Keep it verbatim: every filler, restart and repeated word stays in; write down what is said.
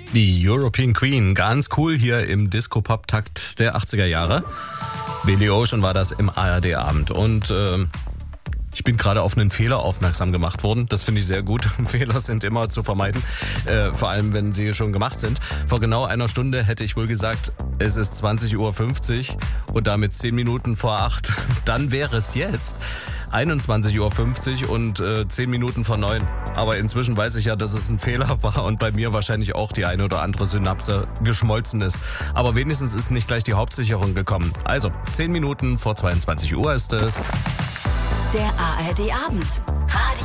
Die European Queen, ganz cool hier im Disco-Pop-Takt der achtziger Jahre. Billy Ocean war das im A R D-Abend und äh, ich bin gerade auf einen Fehler aufmerksam gemacht worden. Das finde ich sehr gut. Fehler sind immer zu vermeiden, äh, vor allem wenn sie schon gemacht sind. Vor genau einer Stunde hätte ich wohl gesagt, es ist zwanzig Uhr fünfzig und damit zehn Minuten vor acht. Dann wäre es jetzt einundzwanzig Uhr fünfzig und äh, zehn Minuten vor neun. Aber inzwischen weiß ich ja, dass es ein Fehler war und bei mir wahrscheinlich auch die eine oder andere Synapse geschmolzen ist. Aber wenigstens ist nicht gleich die Hauptsicherung gekommen. Also, zehn Minuten vor zweiundzwanzig Uhr ist es. Der A R D-Abend.